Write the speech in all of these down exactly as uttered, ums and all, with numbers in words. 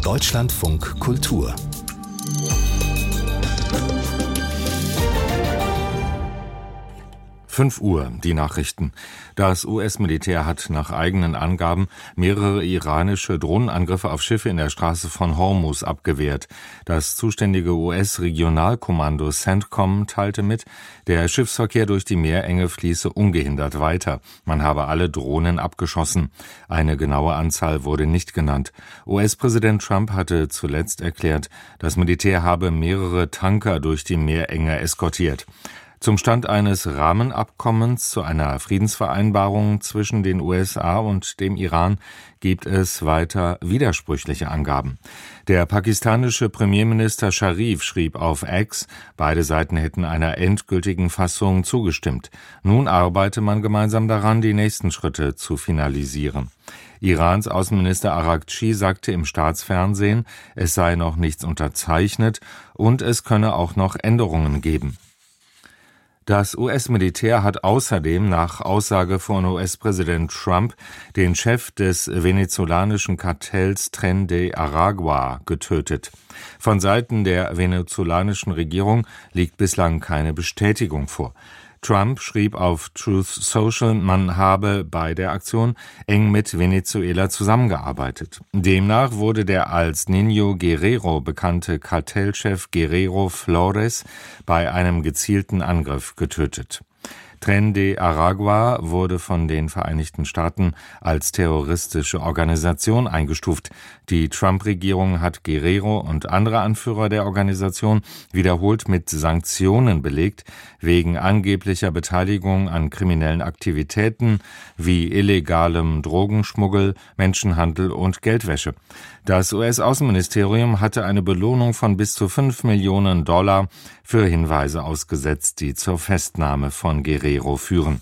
Deutschlandfunk Kultur. fünf Uhr, die Nachrichten. Das U S-Militär hat nach eigenen Angaben mehrere iranische Drohnenangriffe auf Schiffe in der Straße von Hormuz abgewehrt. Das zuständige U S-Regionalkommando CENTCOM teilte mit, der Schiffsverkehr durch die Meerenge fließe ungehindert weiter. Man habe alle Drohnen abgeschossen. Eine genaue Anzahl wurde nicht genannt. U S-Präsident Trump hatte zuletzt erklärt, das Militär habe mehrere Tanker durch die Meerenge eskortiert. Zum Stand eines Rahmenabkommens zu einer Friedensvereinbarung zwischen den U S A und dem Iran gibt es weiter widersprüchliche Angaben. Der pakistanische Premierminister Sharif schrieb auf X, beide Seiten hätten einer endgültigen Fassung zugestimmt. Nun arbeite man gemeinsam daran, die nächsten Schritte zu finalisieren. Irans Außenminister Araghchi sagte im Staatsfernsehen, es sei noch nichts unterzeichnet und es könne auch noch Änderungen geben. Das U S-Militär hat außerdem nach Aussage von U S-Präsident Trump den Chef des venezolanischen Kartells Tren de Aragua getötet. Von Seiten der venezolanischen Regierung liegt bislang keine Bestätigung vor. Trump schrieb auf Truth Social, man habe bei der Aktion eng mit Venezuela zusammengearbeitet. Demnach wurde der als Niño Guerrero bekannte Kartellchef Guerrero Flores bei einem gezielten Angriff getötet. Tren de Aragua wurde von den Vereinigten Staaten als terroristische Organisation eingestuft. Die Trump-Regierung hat Guerrero und andere Anführer der Organisation wiederholt mit Sanktionen belegt, wegen angeblicher Beteiligung an kriminellen Aktivitäten wie illegalem Drogenschmuggel, Menschenhandel und Geldwäsche. Das U S-Außenministerium hatte eine Belohnung von bis zu fünf Millionen Dollar für Hinweise ausgesetzt, die zur Festnahme von Guerrero führen.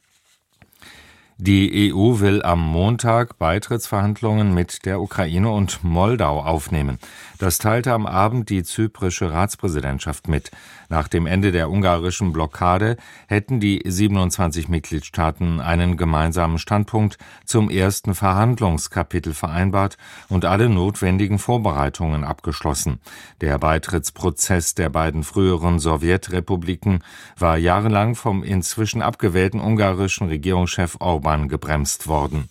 Die E U will am Montag Beitrittsverhandlungen mit der Ukraine und Moldau aufnehmen. Das teilte am Abend die zyprische Ratspräsidentschaft mit. Nach dem Ende der ungarischen Blockade hätten die siebenundzwanzig Mitgliedstaaten einen gemeinsamen Standpunkt zum ersten Verhandlungskapitel vereinbart und alle notwendigen Vorbereitungen abgeschlossen. Der Beitrittsprozess der beiden früheren Sowjetrepubliken war jahrelang vom inzwischen abgewählten ungarischen Regierungschef Orbán gebremst worden.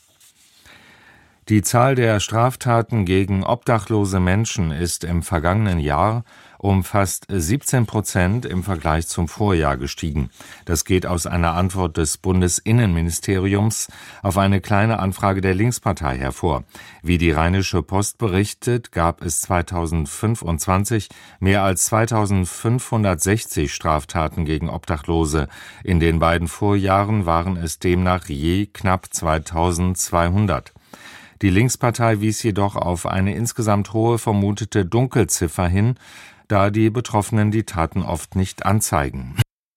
Die Zahl der Straftaten gegen obdachlose Menschen ist im vergangenen Jahr um fast siebzehn Prozent im Vergleich zum Vorjahr gestiegen. Das geht aus einer Antwort des Bundesinnenministeriums auf eine kleine Anfrage der Linkspartei hervor. Wie die Rheinische Post berichtet, gab es zweitausendfünfundzwanzig mehr als zweitausendfünfhundertsechzig Straftaten gegen Obdachlose. In den beiden Vorjahren waren es demnach je knapp zweitausendzweihundert. Die Linkspartei wies jedoch auf eine insgesamt hohe vermutete Dunkelziffer hin, da die Betroffenen die Taten oft nicht anzeigen.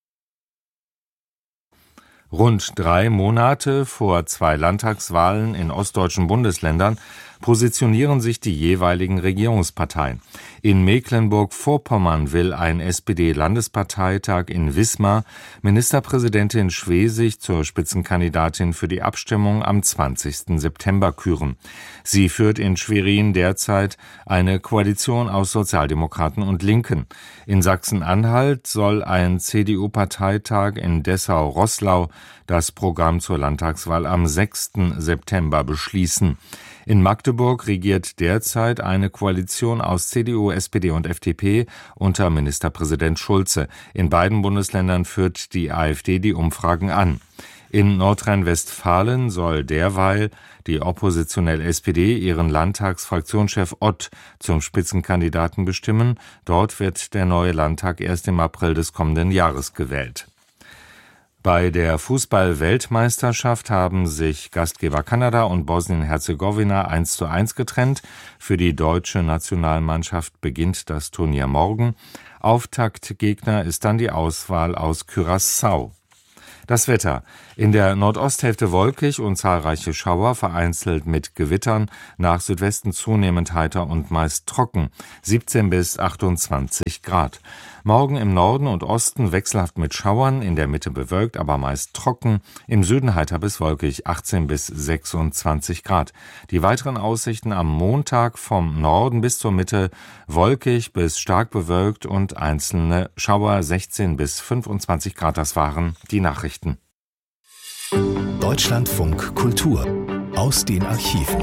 Rund drei Monate vor zwei Landtagswahlen in ostdeutschen Bundesländern positionieren sich die jeweiligen Regierungsparteien. In Mecklenburg-Vorpommern will ein S P D-Landesparteitag in Wismar Ministerpräsidentin Schwesig zur Spitzenkandidatin für die Abstimmung am zwanzigsten September küren. Sie führt in Schwerin derzeit eine Koalition aus Sozialdemokraten und Linken. In Sachsen-Anhalt soll ein C D U-Parteitag in Dessau-Roßlau das Programm zur Landtagswahl am sechsten September beschließen. In Magdeburg regiert derzeit eine Koalition aus C D U, S P D und F D P unter Ministerpräsident Schulze. In beiden Bundesländern führt die AfD die Umfragen an. In Nordrhein-Westfalen soll derweil die oppositionelle S P D ihren Landtagsfraktionschef Ott zum Spitzenkandidaten bestimmen. Dort wird der neue Landtag erst im April des kommenden Jahres gewählt. Bei der Fußball-Weltmeisterschaft haben sich Gastgeber Kanada und Bosnien-Herzegowina eins zu eins getrennt. Für die deutsche Nationalmannschaft beginnt das Turnier morgen. Auftaktgegner ist dann die Auswahl aus Curaçao. Das Wetter. In der Nordosthälfte wolkig und zahlreiche Schauer, vereinzelt mit Gewittern, nach Südwesten zunehmend heiter und meist trocken, siebzehn bis achtundzwanzig Grad. Morgen im Norden und Osten wechselhaft mit Schauern, in der Mitte bewölkt, aber meist trocken, im Süden heiter bis wolkig, achtzehn bis sechsundzwanzig Grad. Die weiteren Aussichten am Montag vom Norden bis zur Mitte wolkig bis stark bewölkt und einzelne Schauer, sechzehn bis fünfundzwanzig Grad. Das waren die Nachrichten. Deutschlandfunk Kultur aus den Archiven.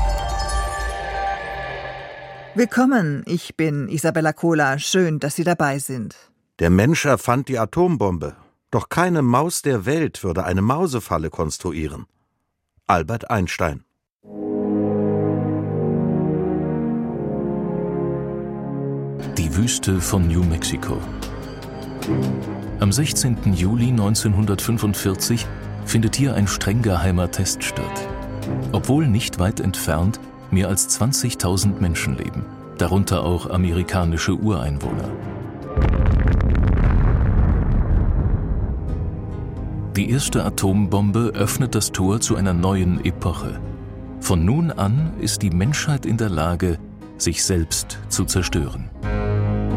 Willkommen, ich bin Isabella Kohler. Schön, dass Sie dabei sind. Der Mensch erfand die Atombombe. Doch keine Maus der Welt würde eine Mausefalle konstruieren. Albert Einstein. Die Wüste von New Mexico. Am sechzehnten Juli neunzehnhundertfünfundvierzig findet hier ein streng geheimer Test statt. Obwohl nicht weit entfernt mehr als zwanzigtausend Menschen leben, darunter auch amerikanische Ureinwohner. Die erste Atombombe öffnet das Tor zu einer neuen Epoche. Von nun an ist die Menschheit in der Lage, sich selbst zu zerstören.